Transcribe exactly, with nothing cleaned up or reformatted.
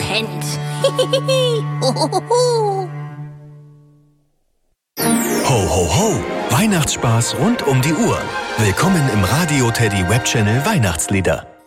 pennt. Ho, ho, ho! Weihnachtsspaß rund um die Uhr. Willkommen im Radio Teddy Webchannel Weihnachtslieder.